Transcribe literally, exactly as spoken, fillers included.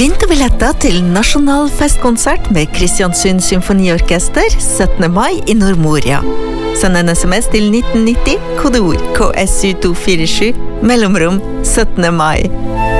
Vinterbilletter til Nasjonalfestkonsert med Kristiansund Symfoniorkester syttende mai i Nordmoria. Send en sms til nitten nitti, kodeord K S U to fire sju, mellomrom syttende mai.